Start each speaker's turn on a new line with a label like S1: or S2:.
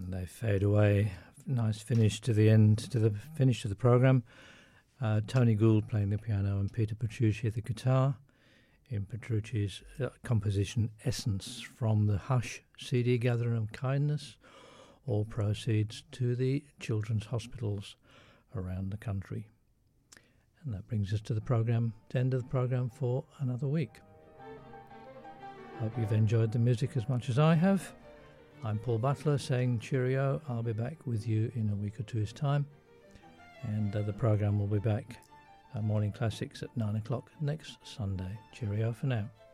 S1: And they fade away. Nice finish to the end, to the finish of the programme. Tony Gould playing the piano and Peter Petrucci the guitar in Petrucci's composition Essence from the Hush CD Gathering of Kindness. All proceeds to the children's hospitals around the country. And that brings us to the end of the programme for another week. Hope you've enjoyed the music as much as I have. I'm Paul Butler saying cheerio. I'll be back with you in a week or two's time. And the programme will be back at Morning Classics at 9 o'clock next Sunday. Cheerio for now.